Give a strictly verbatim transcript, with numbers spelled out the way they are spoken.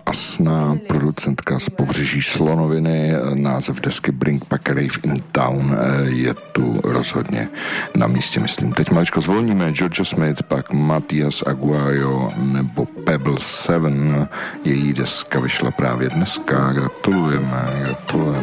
krásná producentka z pobřeží Slonoviny. Název desky Bring Back a Rave in Town je tu rozhodně na místě, myslím. Teď maličko zvolníme Georgia Smith, pak Matias Aguayo nebo Pebble sedm. Její deska vyšla právě dneska. Gratulujeme, gratulujeme.